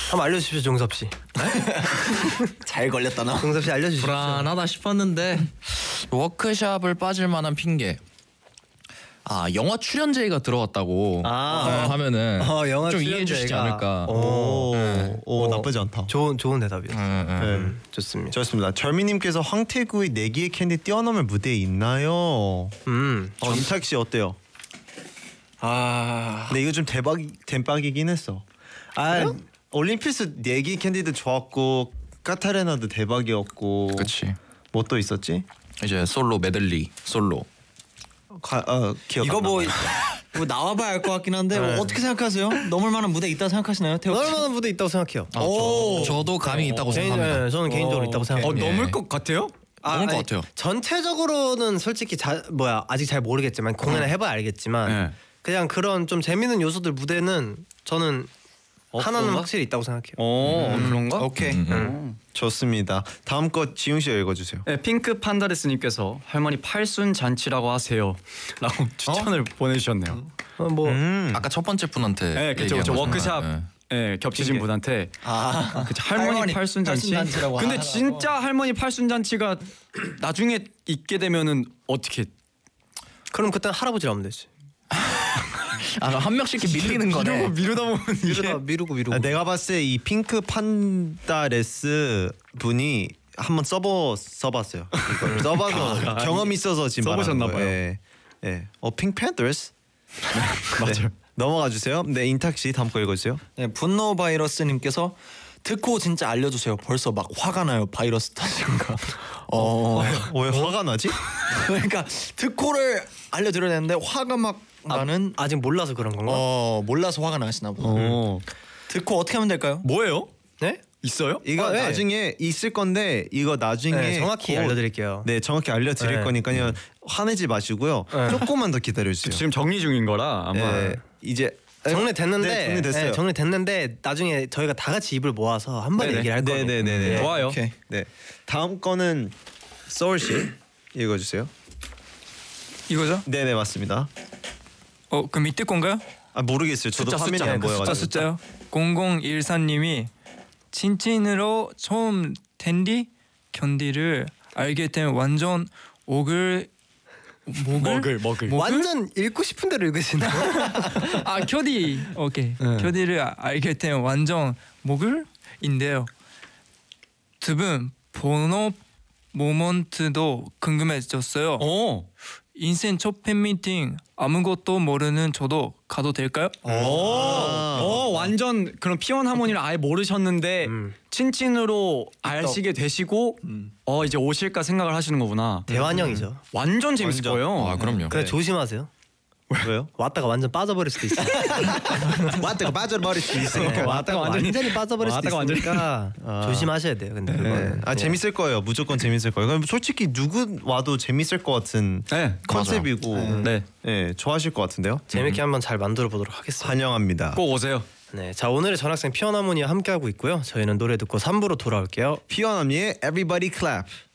한번 알려주십시오, 종섭 씨. 잘 걸렸다 나. 종섭 씨 알려주십시오. 불안하다 싶었는데 워크샵을 빠질 만한 핑계. 영화 출연제의가 들어왔다고 하면은 영화 좀 이해해 주시지 않을까. 오, 나쁘지 않다. 좋은 대답이었어요. 좋습니다. 좋습니다. 절미님께서 황태구의 내기의 캔디 뛰어넘을 무대에 있나요? 임탁 씨 어때요? 근데 이거 좀 대박이긴 했어. 올림피스 내기 캔디도 좋았고 카타레나도 대박이었고. 그렇지. 뭐 또 있었지? 이제 솔로 메들리 솔로. 기억 이거 뭐 나와봐야 알 것 같긴 한데 어떻게 생각하세요? 넘을 만한 무대 있다 생각하시나요, 태호 씨? 넘을 만한 무대 있다고 생각해요. 저도 감이 있다고 생각합니다. 저는 개인적으로 있다고 생각해요. 넘을 것 같아요? 넘을 것 같아요. 전체적으로는 솔직히 아직 잘 모르겠지만 공연을 해봐야 알겠지만 그냥 그런 좀 재밌는 요소들 무대는 저는 하나는 확실히 있다고 생각해요. 그런가? 오케이. 좋습니다. 다음 거 지웅 씨가 읽어주세요. 네, 핑크 판다레스님께서 할머니 팔순 잔치라고 하세요 라고 추천을 보내주셨네요. 아까 첫 번째 분한테 네, 그렇죠. 워크샵 겹치신 분한테 그쵸, 할머니 팔순 잔치. 근데 진짜 할머니 팔순 잔치가 나중에 있게 되면은 어떻게? 그럼 그때 할아버지를 하면 되지. 한 명씩 이렇게 밀리는 거네. 미루다 보면 미루고. 내가 봤을 때 이 핑크 판다레스 분이 한번 써봤어요. 이걸 써봐서 경험이 있어서 지금 써보셨나 말하는 거예요. 예. 핑크 판다레스. 맞아요. 넘어가 주세요. 네, 인탁 씨 다음 거 읽어주세요. 네, 분노 바이러스님께서 듣고 진짜 알려주세요. 벌써 막 화가 나요. 바이러스 터지는가. 왜 화가 나지? 그러니까 듣고를 알려드려야 되는데 화가 막 나는 아직 몰라서 그런 건가? 몰라서 화가 나시나 보다. 듣고 어떻게 하면 될까요? 뭐예요? 네? 있어요? 이거 나중에 있을 건데 이거 나중에 정확히 알려드릴게요. 네, 정확히 알려드릴 거니까요. 화내지 마시고요. 조금만 더 기다려주세요. 지금 정리 중인 거라 아마. 이제 정리됐는데 네, 정리됐어요. 정리됐는데 나중에 저희가 다 같이 입을 모아서 한 번에 얘기를 할 거예요. 네네네. 좋아요. 오케이. 네. 다음 거는 소울 씨 읽어주세요. 이거죠? 네네 맞습니다. 그 밑에 건가요? 모르겠어요. 저도 화면이 안 보여가지고. 숫자요? 0014님이 친친으로 처음 텐디 견디를 알게 된 완전 먹을 완전 읽고 싶은 대로 읽으시나? 견디 오케이 견디를 알게 된 완전 먹을인데요. 두 분 번호 모먼트도 궁금해졌어요. 인생 첫 팬미팅 아무것도 모르는 저도 가도 될까요? 완전 그런 피원 하모니를 아예 모르셨는데 친친으로 아시게 되시고 이제 오실까 생각을 하시는 거구나. 대환영이죠. 완전 재밌을 거예요. 그럼요. 근데 조심하세요. 왜요? 왔다가 완전 빠져버릴 수도 있어요. 왔다가 빠져버릴 수 있으니까. 왔다가 완전히 빠져버릴 수도 있으니까 조심하셔야 돼요. 근데 그건. 재밌을 거예요. 무조건 재밌을 거예요. 그럼 솔직히 누구 와도 재밌을 것 같은 컨셉이고 좋아하실 것 같은데요. 재밌게 한번 잘 만들어 보도록 하겠습니다. 환영합니다. 꼭 오세요. 네, 자 오늘의 전학생 피어나모니와 함께하고 있고요. 저희는 노래 듣고 3부로 돌아올게요. 피어나모니의 Everybody Clap.